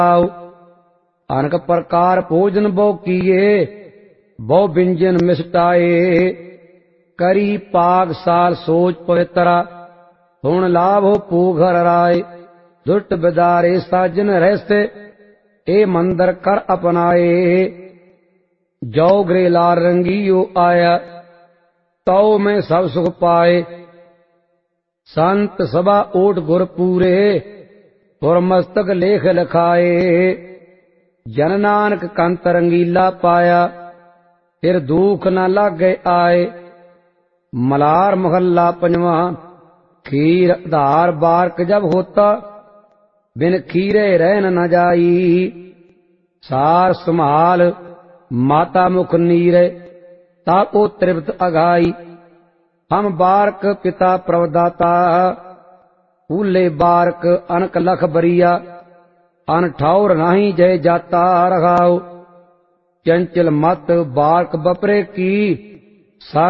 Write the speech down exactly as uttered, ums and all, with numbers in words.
अनेक प्रकार भोजन बहु किए, बहु व्यंजन मिष्टाए। करी पाग साल सोच पवित्रा, हुण लाभ हो पूघर राय। दुष्ट बिदारे साजन रहते, ए मंदिर कर अपनाए। जो गृह लाल रंगियो आया, तो में सब सुख पाए। संत सभा ओट गुर पूरे, पुर मस्तक लेख लिखाए। जन नानक कंत रंगीला पाया, फिर दुख न लागे आए। मलार महल्ला पंजवा। खीर आधार बारक जब होता, बिन खीरे रहन न जाई। सार संभाल माता मुख नीरे, ताको तृप्त अघाई। हम बारक पिता प्रवदाता, फूले बारक अनक लख बरिया। अन ठौर नाही जय जाता रघाओ। चंचल मत बारक बपरे की,